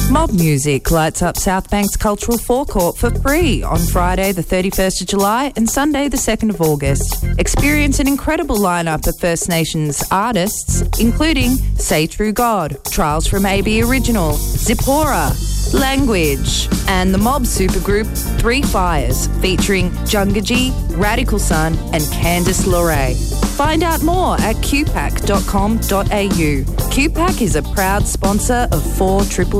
Mob Music lights up Southbank's Cultural Forecourt for free on Friday the 31st of July and Sunday the 2nd of August. Experience an incredible lineup of First Nations artists, including Say True God, Trials from AB Original, Zipporah, Language, and the mob supergroup Three Fires, featuring Jungaji, Radical Sun and Candice LeRae. Find out more at qpac.com.au. QPAC is a proud sponsor of 4 Triple